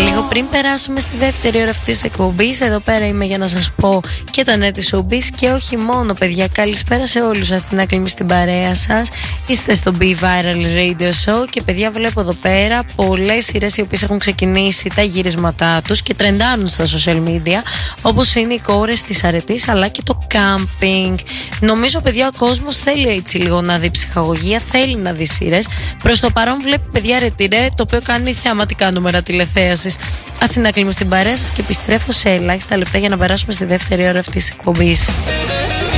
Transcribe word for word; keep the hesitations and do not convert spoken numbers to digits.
Λίγο πριν περάσουμε στη δεύτερη ώρα αυτής της εκπομπής, εδώ πέρα είμαι για να σας πω και τα νέα της showbiz και όχι μόνο, παιδιά. Καλησπέρα σε όλους. Αθηνά Κλίμη στην παρέα σας. Είστε στο Be Viral Radio Show και, παιδιά, βλέπω εδώ πέρα πολλές σειρές οι οποίες έχουν ξεκινήσει τα γυρίσματά τους και τρεντάνουν στα social media, όπως είναι οι Κόρες της Αρετής αλλά και το Camping. Νομίζω, παιδιά, ο κόσμος θέλει έτσι λίγο να δει ψυχαγωγία, θέλει να δει σειρές. Προς το παρόν βλέπει, παιδιά, Ρετυρέ, το οποίο κάνει θεαματικά νούμερα τηλεθέασης. Αθηνά Κλίμη στην παρέα σας και επιστρέφω σε ελάχιστα λεπτά για να περάσουμε στη δεύτερη ώρα αυτής της εκπομπής.